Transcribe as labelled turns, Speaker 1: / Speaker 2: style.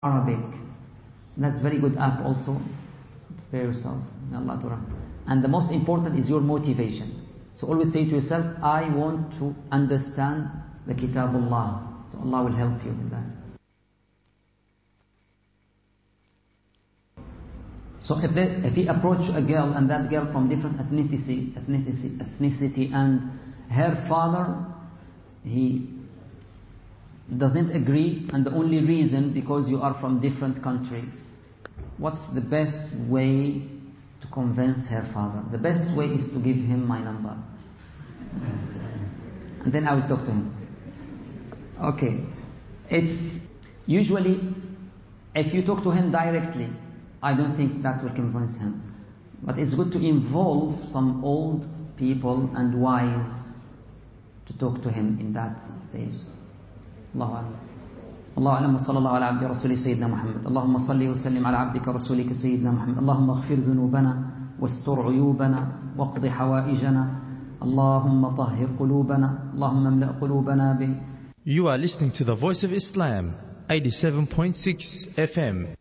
Speaker 1: Arabic. That's a very good app also. Prepare yourself. May Allah to rahm. And the most important is your motivation. So always say to yourself, I want to understand the Kitabullah. So Allah will help you in that. So if he approach a girl and that girl from different ethnicity and her father, he doesn't agree, and the only reason because you are from different country, what's the best way to convince her father? The best way is to give him my number, and then I will talk to him. Okay, it's usually if you talk to him directly, I don't think that will convince him. But it's good to involve some old people and wise to talk to him in that stage. الله أعلم. الله أعلم وصلى الله على عبد رسوله سيدنا محمد. اللهم صل وسلم على عبدك رسولك سيدنا محمد. اللهم اغفر ذنوبنا واستر عيوبنا واقض حوائجنا. اللهم طهر قلوبنا. اللهم املأ قلوبنا ب.
Speaker 2: You are listening to the Voice of Islam, 87.6 FM.